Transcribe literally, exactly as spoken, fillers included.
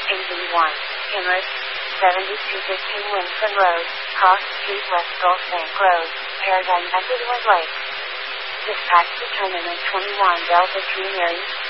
eighty-one, Himmer's, seventy-two fifteen Winford Road, Cross Street West Gulf Bank Road, Paradigm Edward Lake. Dispatch to Tournament twenty-one Delta three Mary,